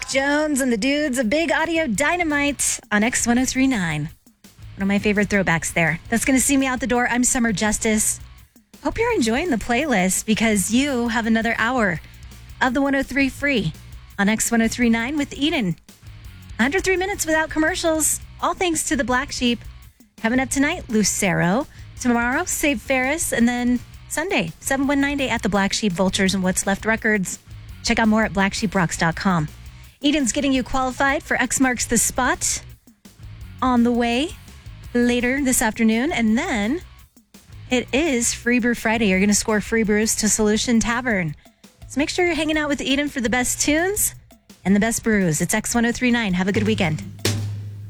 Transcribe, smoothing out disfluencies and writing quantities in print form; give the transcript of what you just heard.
Spike Jones and the Dudes of Big Audio Dynamite on X1039. One of my favorite throwbacks there. That's going to see me out the door. I'm Summer Justice. Hope you're enjoying the playlist because you have another hour of the 103 free on X1039 with Eden. Under 3 minutes without commercials. All thanks to the Black Sheep. Coming up tonight, Lucero. Tomorrow, Save Ferris. And then Sunday, 719 Day at the Black Sheep Vultures and What's Left Records. Check out more at blacksheeprocks.com. Eden's getting you qualified for X Marks the Spot on the way later this afternoon. And then it is Free Brew Friday. You're going to score free brews to Solution Tavern. So make sure you're hanging out with Eden for the best tunes and the best brews. It's X1039. Have a good weekend.